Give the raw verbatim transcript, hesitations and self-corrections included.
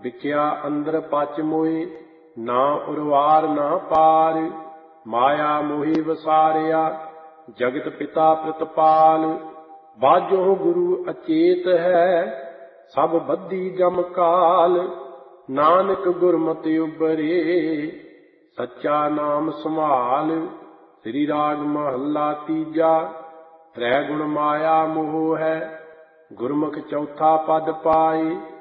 ਵਿਕਿਆ ਅੰਦਰ ਪਚ ਮੋਏ, ਨਾ ਉਰਵਾਰ ਨਾ ਪਾਰ। ਮਾਇਆ ਮੋਹੀ ਵਸਾਰਿਆ, ਜਗਤ ਪਿਤਾ ਪ੍ਰਤਪਾਲ। ਬਾਝੋਂ ਗੁਰੂ ਅਚੇਤ ਹੈ, ਸਭ ਬੱਧੀ ਜਮ ਕਾਲ। ਨਾਨਕ ਗੁਰਮਤਿ ਉਬਰੇ, ਸੱਚਾ ਨਾਮ ਸੰਭਾਲ। ਸ੍ਰੀ ਰਾਗ ਮਹੱਲਾ ਤੀਜਾ। ਤ੍ਰੈ ਗੁਣ ਮਾਇਆ ਮੋਹ ਹੈ, ਗੁਰਮੁਖ ਚੌਥਾ ਪਦ ਪਾਏ।